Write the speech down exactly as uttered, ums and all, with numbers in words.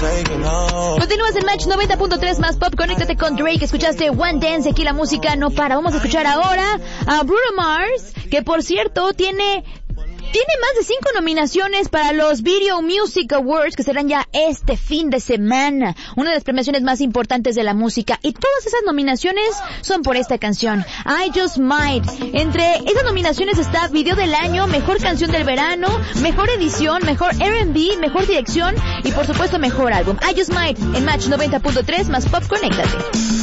Continúas en Match noventa punto tres más Pop. Conéctate con Drake. Escuchaste One Dance. Aquí la música no para. Vamos a escuchar ahora a Bruno Mars, que por cierto tiene... Tiene más de cinco nominaciones para los Video Music Awards, que serán ya este fin de semana. Una de las premiaciones más importantes de la música. Y todas esas nominaciones son por esta canción, I Just Might. Entre esas nominaciones está Video del Año, Mejor Canción del Verano, Mejor Edición, Mejor R and B, Mejor Dirección y por supuesto Mejor Álbum. I Just Might en Match noventa punto tres más Pop. Conéctate.